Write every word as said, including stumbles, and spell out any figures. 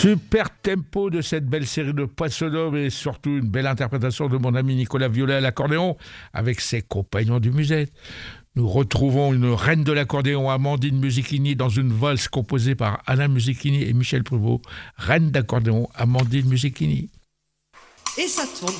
Super tempo de cette belle série de Poissonome et surtout une belle interprétation de mon ami Nicolas Violet à l'accordéon avec ses compagnons du musette. Nous retrouvons une reine de l'accordéon, Amandine Musichini, dans une valse composée par Alain Musichini et Michel Pruvot. Reine d'accordéon, Amandine Musichini. Et ça tourne